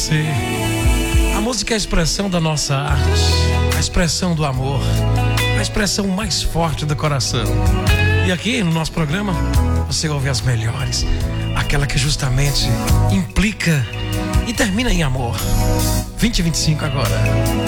você. A música é a expressão da nossa arte, a expressão do amor, a expressão mais forte do coração. E aqui no nosso programa você ouve as melhores, aquela que justamente implica e termina em amor. 20 e 25 agora.